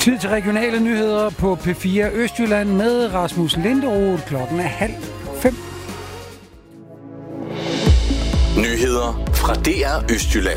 Tid til regionale nyheder på P4 Østjylland med Rasmus Linderoth. Klokken er 4:30. Nyheder fra DR Østjylland.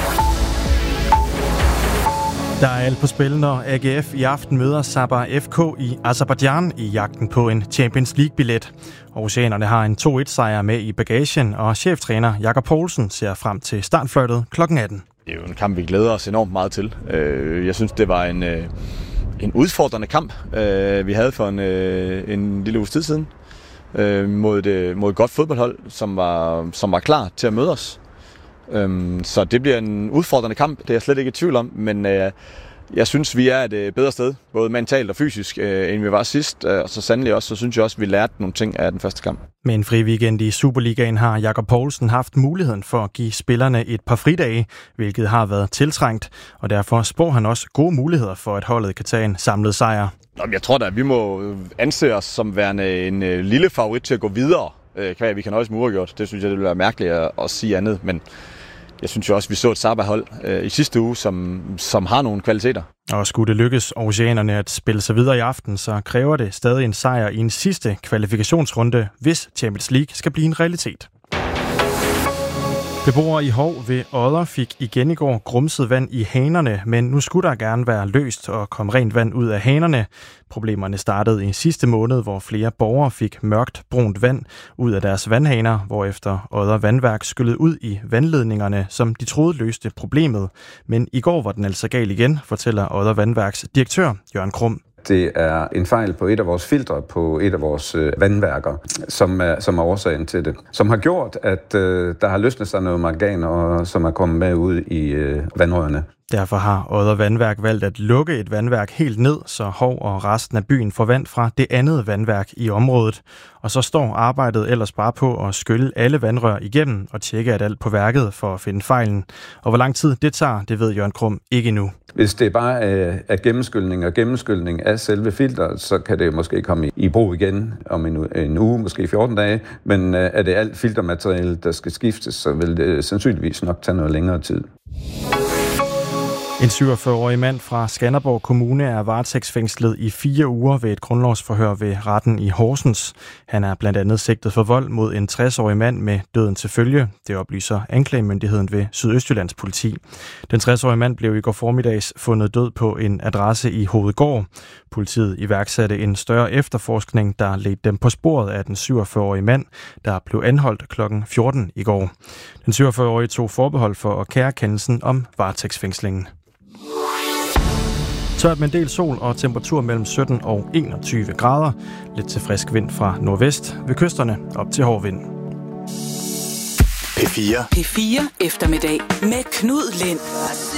Der er alt på spil, når AGF i aften møder Sabah FK i Aserbajdsjan i jagten på en Champions League-billet. Aarhusianerne har en 2-1-sejr med i bagagen, og cheftræner Jakob Poulsen ser frem til startfløjtet kl. 18. Det er jo en kamp, vi glæder os enormt meget til. Jeg synes, det var en udfordrende kamp, vi havde for en lille uges tid siden mod et godt fodboldhold, som var klar til at møde os. Så det bliver en udfordrende kamp, det er jeg slet ikke i tvivl om, men jeg synes, vi er et bedre sted, både mentalt og fysisk, end vi var sidst, og så sandelig også, så synes jeg også, vi lærte nogle ting af den første kamp. Med en fri weekend i Superligaen har Jakob Poulsen haft muligheden for at give spillerne et par fridage, hvilket har været tiltrængt, og derfor spår han også gode muligheder for, at holdet kan tage en samlet sejr. Jeg tror da, at vi må anse os som værende en lille favorit til at gå videre. Vi kan nøjes med uafgjort. Det synes jeg, det vil være mærkeligt at sige andet, men jeg synes jo også, at vi så et Sabah-hold i sidste uge, som har nogle kvaliteter. Og skulle det lykkes Aarhusianerne at spille sig videre i aften, så kræver det stadig en sejr i en sidste kvalifikationsrunde, hvis Champions League skal blive en realitet. Beboere i Hov ved Odder fik igen i går grumset vand i hanerne, men nu skulle der gerne være løst og komme rent vand ud af hanerne. Problemerne startede i sidste måned, hvor flere borgere fik mørkt brunt vand ud af deres vandhaner, hvorefter Odder Vandværk skyllede ud i vandledningerne, som de troede løste problemet. Men i går var den altså gal igen, fortæller Odder Vandværks direktør Jørgen Krum. Det er en fejl på et af vores filtre på et af vores vandværker, som er årsagen til det. Som har gjort, at der har løsnet sig noget mangan, og som er kommet med ud i vandrørene. Derfor har Odder Vandværk valgt at lukke et vandværk helt ned, så Hov og resten af byen får vand fra det andet vandværk i området. Og så står arbejdet ellers bare på at skylle alle vandrør igennem og tjekke, at alt på værket for at finde fejlen. Og hvor lang tid det tager, det ved Jørgen Krum ikke endnu. Hvis det bare er gennemskyldning af selve filteret, så kan det måske komme i brug igen om en uge, måske 14 dage. Men er det alt filtermateriale, der skal skiftes, så vil det sandsynligvis nok tage noget længere tid. En 47-årig mand fra Skanderborg Kommune er varetægtsfængslet i 4 uger ved et grundlovsforhør ved retten i Horsens. Han er blandt andet sigtet for vold mod en 60-årig mand med døden til følge. Det oplyser anklagemyndigheden ved Sydøstjyllands politi. Den 60-årige mand blev i går formiddags fundet død på en adresse i Hovedgård. Politiet iværksatte en større efterforskning, der ledte dem på sporet af den 47-årige mand, der blev anholdt kl. 14 i går. Den 47-årige tog forbehold for at kære kendelsen om varetægtsfængslingen. Tørt med en del sol og temperatur mellem 17 og 21 grader. Lidt til frisk vind fra nordvest. Ved kysterne op til hård vind. P4 eftermiddag med Knud Lind.